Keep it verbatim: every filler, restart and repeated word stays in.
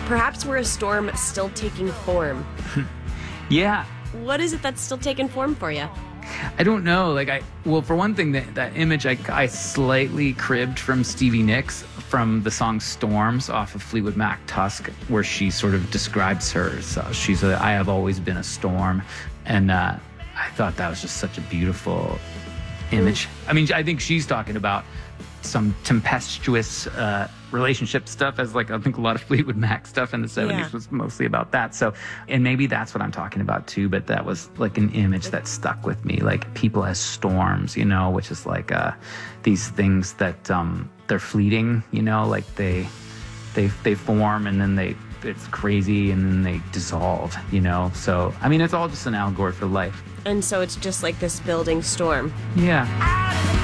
perhaps we're a storm still taking form. Yeah. What is it that's still taking form for you? I don't know. Like I, well, for one thing, that, that image I, I slightly cribbed from Stevie Nicks from the song "Storms" off of Fleetwood Mac "Tusk," where she sort of describes her. So she's a, I have always been a storm, and uh, I thought that was just such a beautiful image. I mean, I think she's talking about some tempestuous uh, relationship stuff, as like I think a lot of Fleetwood Mac stuff in the seventies Yeah. was mostly about that. So, and maybe that's what I'm talking about too, but that was like an image that stuck with me, like people as storms, you know, which is like uh, these things that um, they're fleeting, you know, like they, they, they form and then they, it's crazy and then they dissolve, you know? So, I mean, it's all just an allegory for life. And so it's just like this building storm. Yeah.